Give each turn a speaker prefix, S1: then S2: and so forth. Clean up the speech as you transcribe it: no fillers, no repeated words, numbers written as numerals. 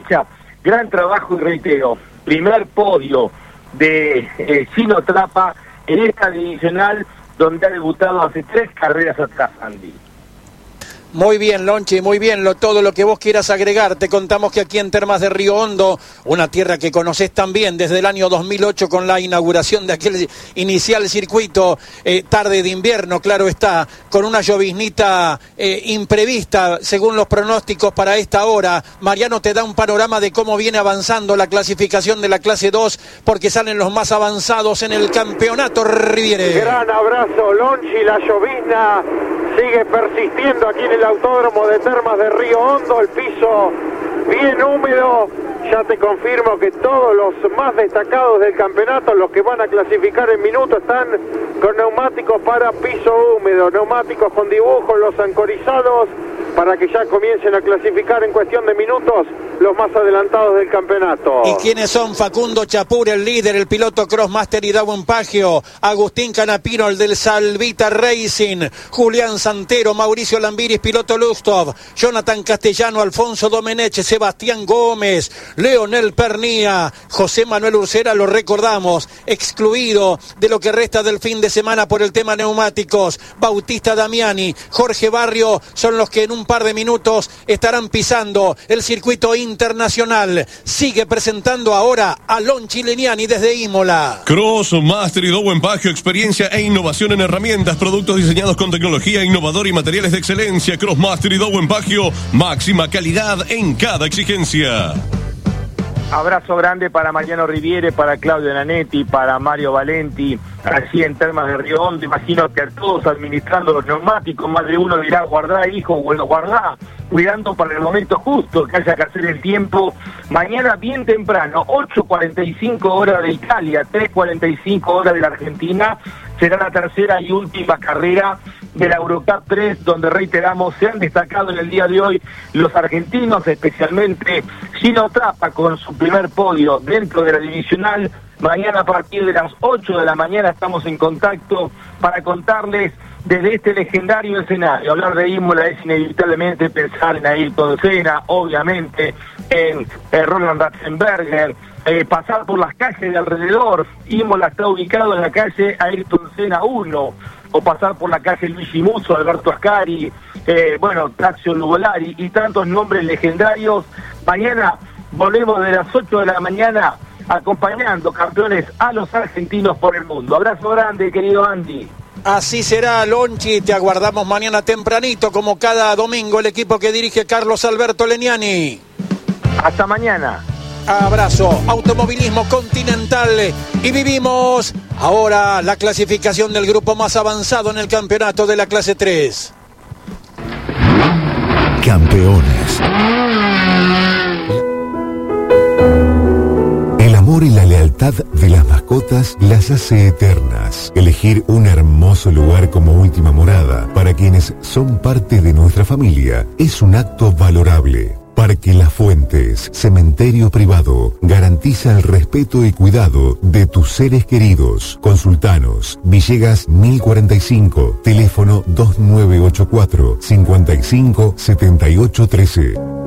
S1: fecha. Gran trabajo y reitero, primer podio de Gino Trappa en esta divisional donde ha debutado hace 3 carreras atrás, Andy.
S2: Muy bien, Lonchi, muy bien, todo lo que vos quieras agregar. Te contamos que aquí en Termas de Río Hondo, una tierra que conoces también desde el año 2008 con la inauguración de aquel inicial circuito, tarde de invierno, claro está, con una lloviznita imprevista según los pronósticos para esta hora. Mariano te da un panorama de cómo viene avanzando la clasificación de la clase 2, porque salen los más avanzados en el campeonato Riviere.
S3: Gran abrazo, Lonchi, la llovizna sigue persistiendo aquí en el autódromo de Termas de Río Hondo, el piso bien húmedo. Ya te confirmo que todos los más destacados del campeonato, los que van a clasificar en minutos, están con neumáticos para piso húmedo, neumáticos con dibujos, los ancorizados, para que ya comiencen a clasificar en cuestión de minutos los más adelantados del campeonato.
S2: ¿Y quiénes son? Facundo Chapur, el líder, el piloto Crossmaster y Darwin Pagio, Agustín Canapino, el del Salvita Racing, Julián Santero, Mauricio Lambiris, piloto Lustov, Jonathan Castellano, Alfonso Domenech, Sebastián Gómez, Leonel Pernía, José Manuel Ursera, lo recordamos, excluido de lo que resta del fin de semana por el tema neumáticos, Bautista Damiani, Jorge Barrio, son los que en un par de minutos estarán pisando el circuito internacional. Sigue presentando ahora a Lonchi Leniani desde Imola.
S4: Crossmaster y Darwin Pagio, experiencia e innovación en herramientas, productos diseñados con tecnología innovadora y materiales de excelencia. Crossmaster y Darwin Pagio, máxima calidad en cada exigencia.
S1: Abrazo grande para Mariano Riviere, para Claudio Nanetti, para Mario Valenti, allí en Termas de Río Hondo. Imagino que a todos administrando los neumáticos, más de uno dirá, guardá, hijo, bueno, guardá, cuidando para el momento justo, que haya que hacer el tiempo. Mañana bien temprano, 8:45 hora de Italia, 3:45 hora de la Argentina, será la tercera y última carrera de la Eurocup 3, donde reiteramos, se han destacado en el día de hoy los argentinos, especialmente Gino Trappa con su primer podio dentro de la divisional. Mañana a partir de las 8 de la mañana estamos en contacto para contarles desde este legendario escenario. Hablar de Imola es inevitablemente pensar en Ayrton Senna, obviamente en Roland Ratzenberger, pasar por las calles de alrededor. Imola está ubicado en la calle Ayrton Senna 1, o pasar por la calle Luigi Musso, Alberto Ascari, Tazio Nuvolari y tantos nombres legendarios. Mañana volvemos de las 8 de la mañana acompañando, campeones, a los argentinos por el mundo. Abrazo grande, querido Andy.
S2: Así será, Lonchi, te aguardamos mañana tempranito, como cada domingo, el equipo que dirige Carlos Alberto Leniani.
S1: Hasta mañana.
S2: Abrazo, automovilismo continental, y vivimos ahora la clasificación del grupo más avanzado en el campeonato de la clase 3.
S5: Campeones. El amor y la lealtad de las mascotas las hace eternas. Elegir un hermoso lugar como última morada para quienes son parte de nuestra familia es un acto valorable. Parque Las Fuentes, cementerio privado, garantiza el respeto y cuidado de tus seres queridos. Consultanos, Villegas 1045, teléfono 2984 55 78 13.